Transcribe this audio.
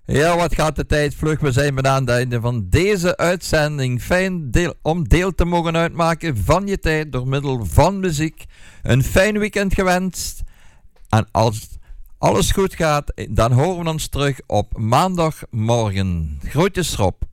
Ja, wat gaat de tijd vlug. We zijn bijna aan het einde van deze uitzending. Fijn om deel te mogen uitmaken van je tijd door middel van muziek. Een fijn weekend gewenst. En als alles goed gaat, dan horen we ons terug op maandagmorgen. Groetjes Rob.